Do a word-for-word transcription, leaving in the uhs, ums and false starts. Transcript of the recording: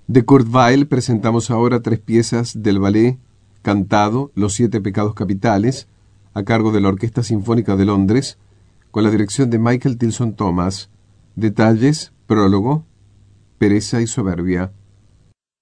De Kurt Weill presentamos ahora tres piezas del ballet cantado Los Siete Pecados Capitales, a cargo de la Orquesta Sinfónica de Londres, con la dirección de Michael Tilson Thomas. Detalles, prólogo, pereza y soberbia.